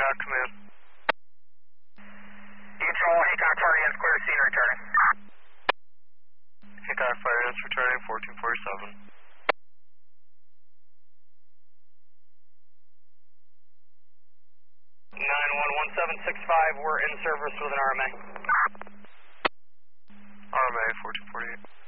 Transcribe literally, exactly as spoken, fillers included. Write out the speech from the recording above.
Haycock command. Control, Haycock fire units clear to scene returning. Haycock fire units returning, fourteen forty-seven. nine one one seven six five, we're in service with an R M A. R M A, fourteen forty-eight.